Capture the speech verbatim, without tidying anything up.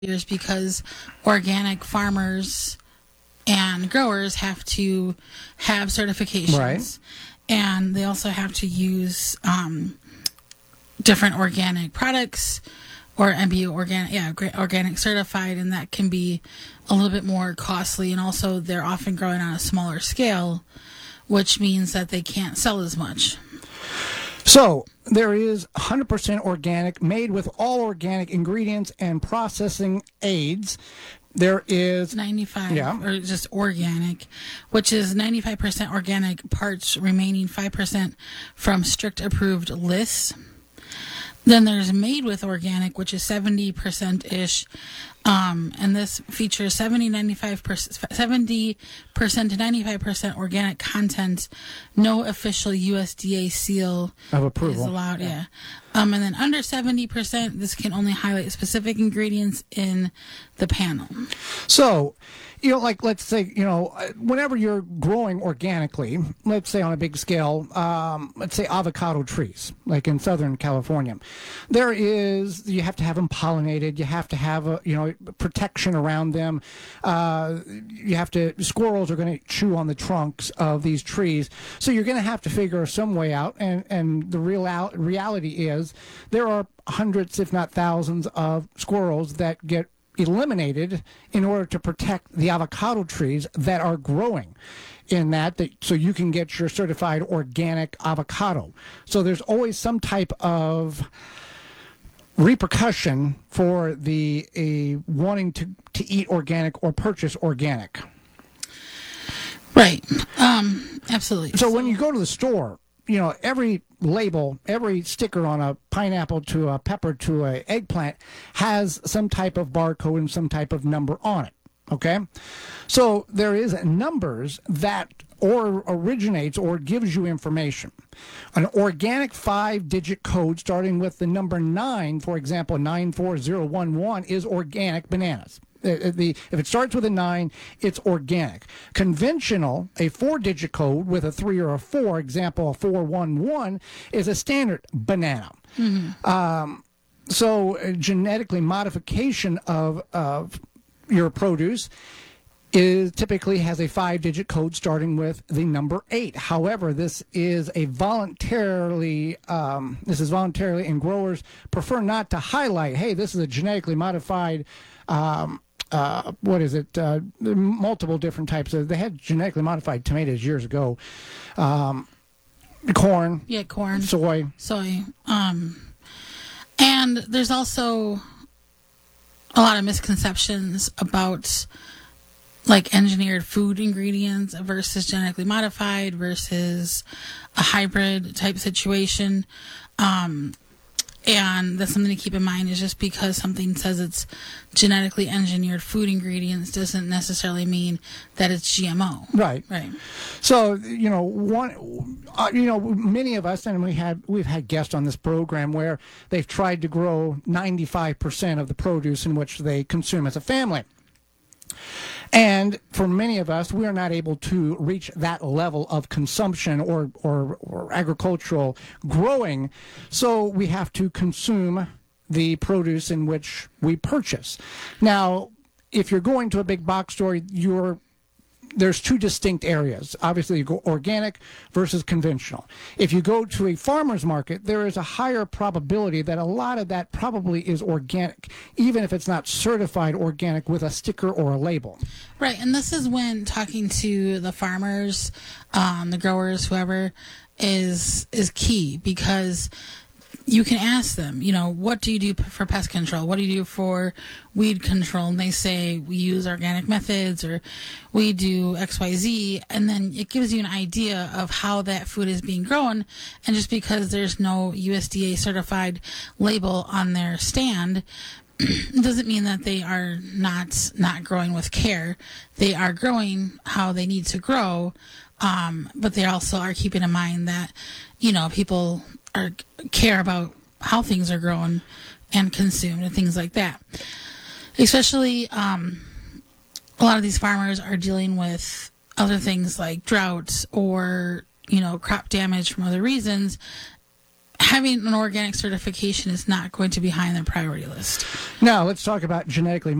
years because organic farmers and growers have to have certifications. Right. And they also have to use um, different organic products or M B O organic, yeah, gra- organic certified, and that can be a little bit more costly. And also, they're often growing on a smaller scale, which means that they can't sell as much. So there is one hundred percent organic, made with all organic ingredients and processing aids. There is ninety-five, yeah. or just organic, which is ninety-five percent organic parts, remaining five percent from strict approved lists. Then there's made with organic, which is seventy percent ish. Um, and this features seventy, ninety-five percent, seventy percent to ninety-five percent organic content. No official U S D A seal of approval is allowed. Yeah. yeah. Um, and then under seventy percent, this can only highlight specific ingredients in the panel. So, you know, like, let's say, you know, whenever you're growing organically, let's say on a big scale, um, let's say avocado trees, like in Southern California, there is, you have to have them pollinated. You have to have, a, you know, protection around them. Uh, you have to, squirrels are going to chew on the trunks of these trees. So you're going to have to figure some way out. And, and the real out, reality is there are hundreds, if not thousands, of squirrels that get eliminated in order to protect the avocado trees that are growing in that, that so you can get your certified organic avocado. So there's always some type of repercussion for the uh, wanting to, to eat organic or purchase organic. Right. Um, absolutely. So, so when you go to the store, you know, every label, every sticker on a pineapple to a pepper to a eggplant has some type of barcode and some type of number on it. Okay? So there is numbers that or originates or gives you information. An organic five-digit code starting with the number nine, for example, nine four zero one one, is organic bananas. The, the, if it starts with a nine, it's organic. Conventional, a four-digit code with a three or a four, example, a four one one, is a standard banana. Mm-hmm. Um, so uh, genetically modification of, of your produce is typically has a five-digit code starting with the number eight. However, this is a voluntarily, um, this is voluntarily, and growers prefer not to highlight, hey, this is a genetically modified um, Uh, what is it? Uh, multiple different types of. They had genetically modified tomatoes years ago. Um, corn. Yeah, corn. Soy. Soy. Um, and there's also a lot of misconceptions about like engineered food ingredients versus genetically modified versus a hybrid type situation. Um, And that's something to keep in mind, is just because something says it's genetically engineered food ingredients doesn't necessarily mean that it's G M O. Right. Right. So, you know, one, uh, you know, many of us, and we had, we've had guests on this program where they've tried to grow ninety-five percent of the produce in which they consume as a family. And for many of us, we are not able to reach that level of consumption or, or, or agricultural growing. So we have to consume the produce in which we purchase. Now, if you're going to a big box store, you're there's two distinct areas. Obviously, you go organic versus conventional. If you go to a farmer's market, there is a higher probability that a lot of that probably is organic, even if it's not certified organic with a sticker or a label. Right, and this is when talking to the farmers, um, the growers, whoever, is is key, because you can ask them, you know, what do you do for pest control? What do you do for weed control? And they say, we use organic methods, or we do X Y Z. And then it gives you an idea of how that food is being grown. And just because there's no U S D A certified label on their stand, it doesn't mean that they are not not growing with care. They are growing how they need to grow. Um, but they also are keeping in mind that, you know, people are care about how things are grown and consumed and things like that. Especially, um, a lot of these farmers are dealing with other things like droughts or, you know, crop damage from other reasons. having an organic certification is not going to be high on their priority list. Now let's talk about genetically